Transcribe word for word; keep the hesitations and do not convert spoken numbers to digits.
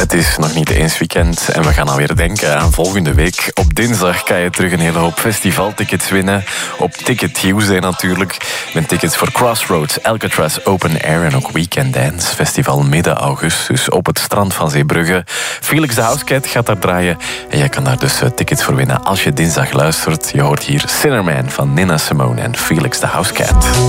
Het is nog niet eens weekend en we gaan alweer denken aan volgende week. Op dinsdag kan je terug een hele hoop festivaltickets winnen. Op Ticket Tuesday natuurlijk. Met tickets voor Crossroads, Alcatraz Open Air en ook Weekend Dance. Festival midden augustus op het strand van Zeebrugge. Felix the Housecat gaat daar draaien. En jij kan daar dus tickets voor winnen als je dinsdag luistert. Je hoort hier Sinnerman van Nina Simone en Felix the Housecat.